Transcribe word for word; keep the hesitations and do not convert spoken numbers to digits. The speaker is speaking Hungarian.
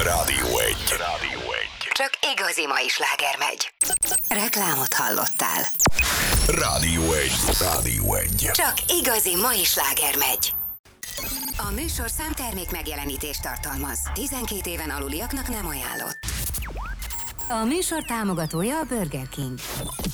Rádió egy. Rádió egy. Csak igazi mai sláger megy. Reklámot hallottál. Rádió egy. Rádió egy. Csak igazi mai sláger megy. A műsor számtermék megjelenítést tartalmaz. tizenkét éven aluliaknak nem ajánlott. A műsor támogatója a Burger King.